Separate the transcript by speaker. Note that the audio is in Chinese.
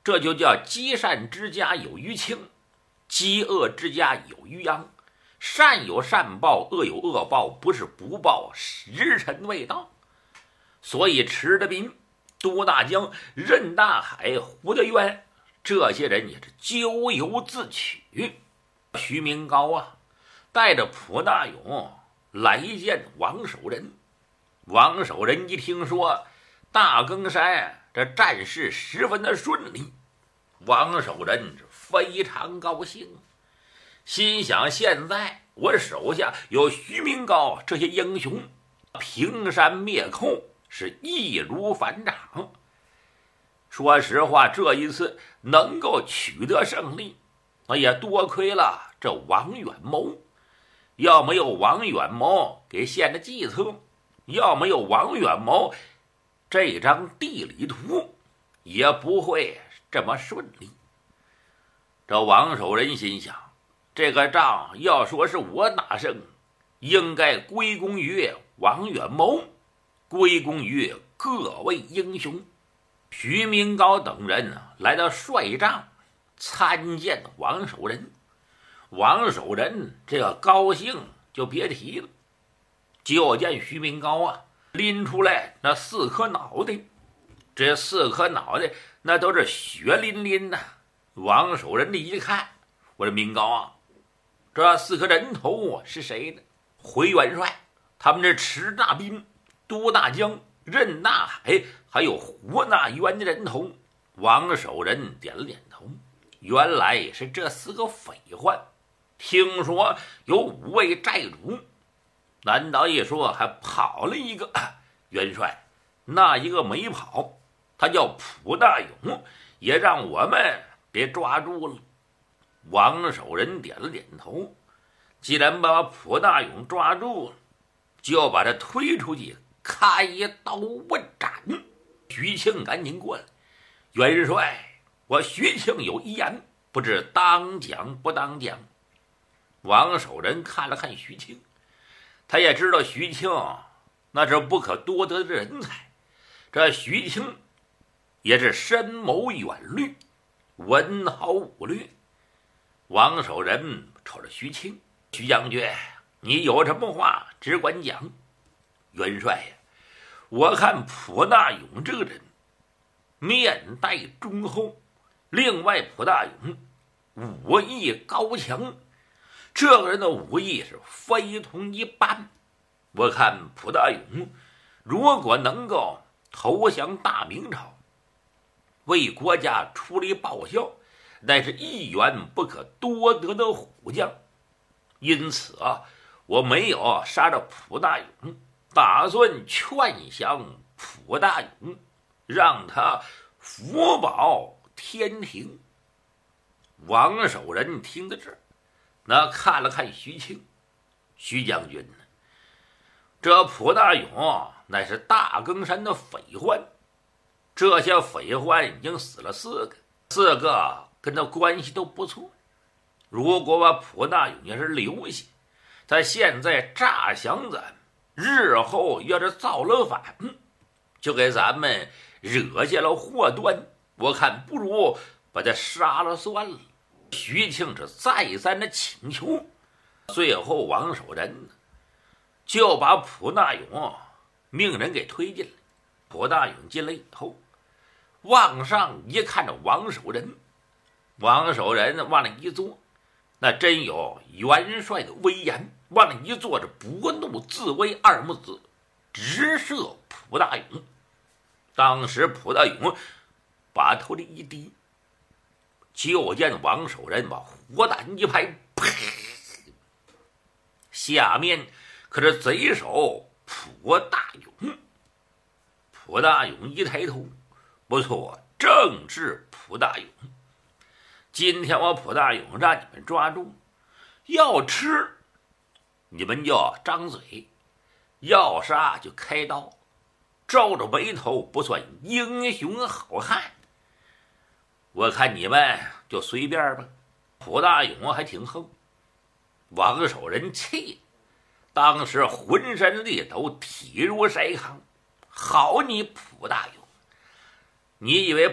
Speaker 1: 这就叫积善之家有余庆，积恶之家有余殃。善有善报，恶有恶报，不是不报，时辰未到。所以池德斌、都大江、任大海、胡德渊这些人也是咎由自取。徐明高啊，带着蒲大勇来见王守仁。王守仁一听说大更山这战事十分的顺利，王守仁非常高兴，心想现在我手下有徐明高这些英雄，平山灭寇是易如反掌。说实话，这一次能够取得胜利，也多亏了这王远谋。要没有王远谋给献的计策，要没有王远谋这张地理图，也不会这么顺利。这王守仁心想，这个仗要说是我打胜，应该归功于王远谋，归功于各位英雄。徐明高等人来到帅帐参见王守仁。王守仁这个高兴就别提了，就见徐明高啊拎出来那4颗脑袋，这4颗脑袋那都是血淋淋的。王守仁的一看，我说明高啊，这4颗人头是谁的？回元帅，他们这池大斌、都大江、任大海还有胡大渊的人头。王守仁点了点头，原来是这4个匪患。听说有5位寨主，难道一说还跑了一个？元帅，那一个没跑，他叫蒲大勇，也让我们给抓住了。王守仁点了点头，既然把蒲大勇抓住了，就把他推出去开刀问斩。徐庆赶紧过来，元帅，我徐庆有一言，不知当讲不当讲。王守仁看了看徐庆，他也知道徐庆那是不可多得的人才，这徐庆也是深谋远虑，文豪武略。王守仁瞅着徐庆，徐将军，你有什么话只管讲。元帅呀，我看蒲大勇这个人面带忠厚，另外蒲大勇武艺高强，这个人的武艺是非同一般。我看蒲大勇如果能够投降大明朝，为国家出力报效，乃是一员不可多得的虎将。因此啊，我没有杀了蒲大勇，打算劝降蒲大勇，让他福保天庭。王守仁听到这儿，那看了看徐庆，徐将军呢？这蒲大勇乃是大更山的匪患，这些匪患已经死了4个跟他关系都不错。如果把蒲大勇要是留下，他现在诈降咱，日后要是造了反，就给咱们惹下了祸端。我看不如把他杀了算了。徐庆是再三的请求，最后王守仁就把蒲大勇命人给推进来。蒲大勇进来以后，往上一看着王守仁，王守仁往那一坐，那真有元帅的威严，往那一坐着不怒自威2目字直射蒲大勇。当时蒲大勇把头里一低，就见王守仁把火胆一拍，啪！下面可是贼手蒲大勇。蒲大勇一抬头，不错，正是蒲大勇。今天我蒲大勇让你们抓住，要吃你们就张嘴，要杀就开刀，皱着眉头不算英雄好汉。我看你们就随便吧。蒲大勇还挺横，王守仁气，当时浑身力抖，体如筛糠。好你蒲大勇，你以为